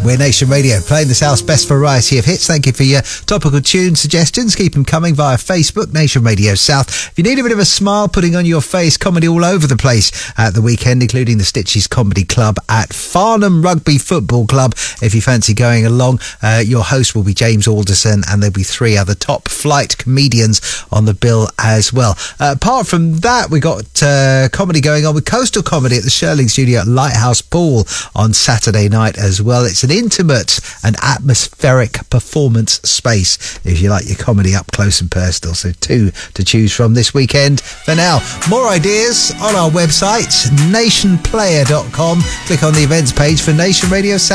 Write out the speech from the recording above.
We're Nation Radio, playing the South's best variety of hits. Thank you for your topical tune suggestions. Keep them coming via Facebook, Nation Radio South. If you need a bit of a smile putting on your face, comedy all over the place at the weekend, including the Stitches Comedy Club at Farnham Rugby Football Club. If you fancy going along, your host will be James Alderson, and there'll be 3 other top flight comedians on the bill as well. Apart from that, we got comedy going on with Coastal Comedy at the Shirling Studio at Lighthouse Pool on Saturday night as well. It's an intimate and atmospheric performance space if you like your comedy up close and personal. So 2 to choose from this weekend. For now, more ideas on our website, nationplayer.com. Click on the events page for Nation Radio South.